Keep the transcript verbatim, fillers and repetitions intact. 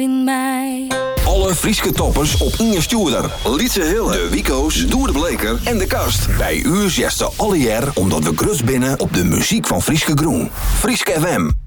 in mij. Alle Frieske toppers op Inge Stuurder. Lietse Hille, de Wico's, Doer de Bleker en de Kast. Bij u zegt ze alle jaar omdat we grus binnen op de muziek van Frieske Groen. Frieske F M.